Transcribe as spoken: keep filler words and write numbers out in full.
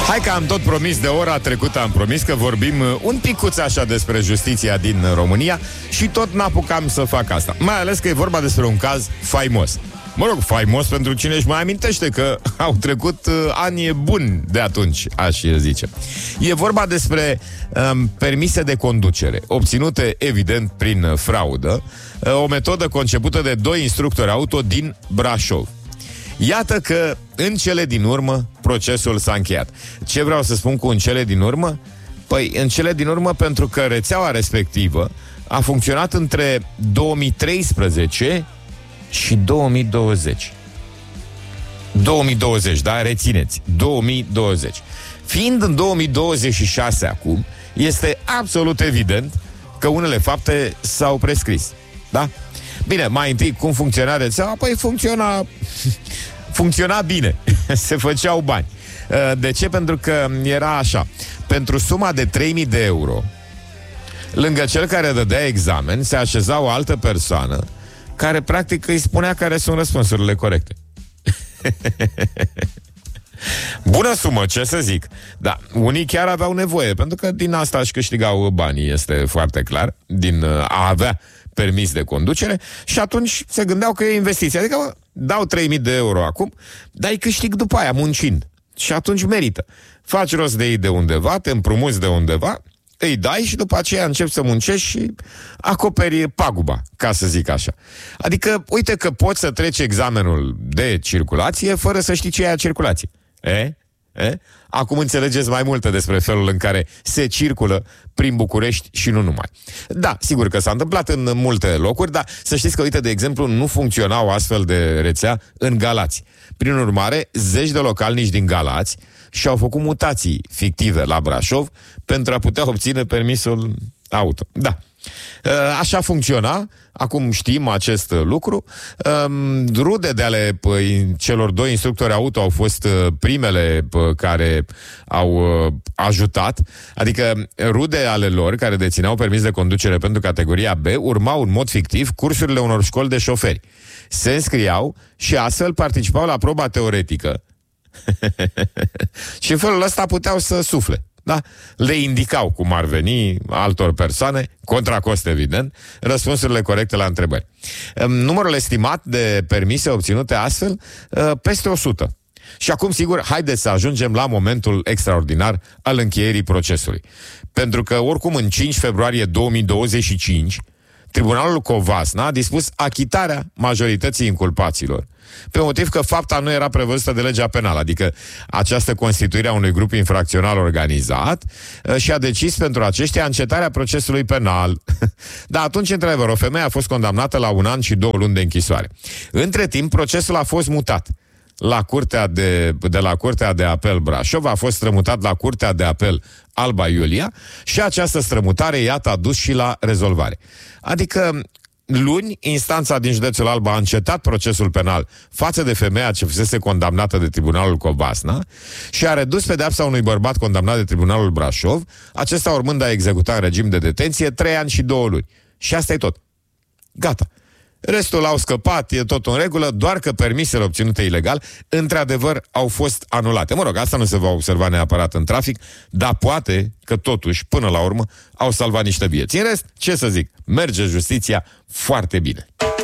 Hai că am tot promis de ora trecută, am promis că vorbim un picuț așa despre justiția din România și tot n-apucam să fac asta. Mai ales că e vorba despre un caz faimos. Mă rog, faimos pentru cine își mai amintește că au trecut uh, ani buni de atunci, aș zice. E vorba despre um, permise de conducere, obținute evident prin uh, fraudă, uh, o metodă concepută de doi instructori auto din Brașov. Iată că în cele din urmă procesul s-a încheiat. Ce vreau să spun cu în cele din urmă? Păi în cele din urmă pentru că rețeaua respectivă a funcționat între două mii treisprezece și două mii douăzeci. două mii douăzeci, da? Rețineți, două mii douăzeci. Fiind în două mii douăzeci și șase acum, este absolut evident că unele fapte s-au prescris. Da? Bine, mai întâi, cum funcționa rețeaua? Păi funcționa... funcționa bine. Se făceau bani. De ce? Pentru că era așa. Pentru suma de trei mii de euro, lângă cel care dădea examen, se așeza o altă persoană care practic îi spunea care sunt răspunsurile corecte. Bună sumă, ce să zic. Da, unii chiar aveau nevoie, pentru că din asta își câștigau banii, este foarte clar, din a avea permis de conducere, și atunci se gândeau că e investiție. Adică, mă, dau trei mii de euro acum, dar îi câștig după aia, muncind. Și atunci merită. Faci rost de ei de undeva, te împrumuți de undeva, îi dai și după aceea începi să muncești și acoperi paguba, ca să zic așa. Adică, uite că poți să treci examenul de circulație fără să știi ce e circulație. E? E? Acum înțelegeți mai multe despre felul în care se circulă prin București și nu numai. Da, sigur că s-a întâmplat în multe locuri, dar să știți că, uite, de exemplu, nu funcționau astfel de rețea în Galați. Prin urmare, zeci de localnici din Galați și-au făcut mutații fictive la Brașov pentru a putea obține permisul auto. Da. Așa funcționa, acum știm acest lucru. Rude de ale păi, celor doi instructori auto au fost primele păi, care au ajutat, adică rude ale lor care dețineau permis de conducere pentru categoria B urmau în mod fictiv cursurile unor școli de șoferi. Se înscriau și astfel participau la proba teoretică și în felul ăsta puteau să sufle. Da? Le indicau, cum ar veni altor persoane, contra cost evident, răspunsurile corecte la întrebări. Numărul estimat de permise obținute astfel, peste o sută. Și acum, sigur, haideți să ajungem la momentul extraordinar al încheierii procesului. Pentru că, oricum, în cinci februarie două mii douăzeci și cinci, Tribunalul Covasna a dispus achitarea majorității inculpaților, pe motiv că fapta nu era prevăzută de legea penală, adică această constituire a unui grup infracțional organizat, și a decis pentru aceștia încetarea procesului penal. Dar atunci, într-adevăr, o femeie a fost condamnată la un an și două luni de închisoare. Între timp, procesul a fost mutat la curtea de, de la Curtea de Apel Brașov, a fost strămutat la Curtea de Apel Alba Iulia și această strămutare, iată, a dus și la rezolvare. Adică, luni, instanța din județul Alba a încetat procesul penal față de femeia ce fusese condamnată de Tribunalul Covasna și a redus pedeapsa unui bărbat condamnat de Tribunalul Brașov, acesta urmând a executa în regim de detenție trei ani și două luni. Și asta e tot. Gata. Restul au scăpat, e tot în regulă, doar că permisele obținute ilegal, într-adevăr, au fost anulate. Mă rog, asta nu se va observa neapărat în trafic, dar poate că totuși, până la urmă, au salvat niște vieți. În rest, ce să zic, merge justiția foarte bine.